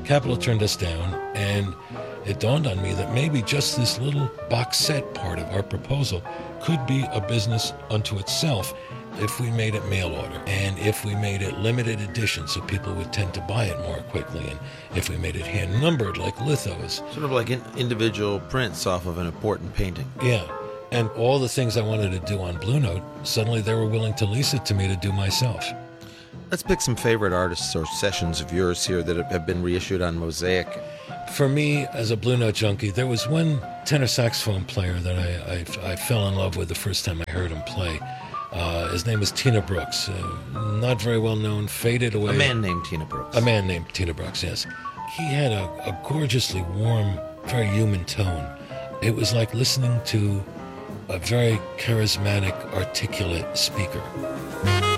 Capitol turned us down, and it dawned on me that maybe just this little box set part of our proposal could be a business unto itself if we made it mail order, and if we made it limited edition so people would tend to buy it more quickly, and if we made it hand numbered like lithos. Sort of like individual prints off of an important painting. Yeah. And all the things I wanted to do on Blue Note, suddenly they were willing to lease it to me to do myself. Let's pick some favorite artists or sessions of yours here that have been reissued on Mosaic. For me, as a Blue Note junkie, there was one tenor saxophone player that I fell in love with the first time I heard him play. His name is Tina Brooks. Not very well known, faded away. A man named Tina Brooks. A man named Tina Brooks, yes. He had a gorgeously warm, very human tone. It was like listening to a very charismatic, articulate speaker.